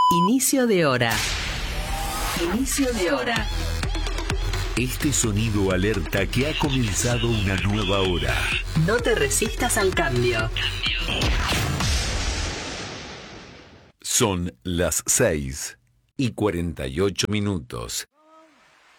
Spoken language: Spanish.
Inicio de hora. Inicio de hora. Este sonido alerta que ha comenzado una nueva hora. No te resistas al cambio. Son las 6:48.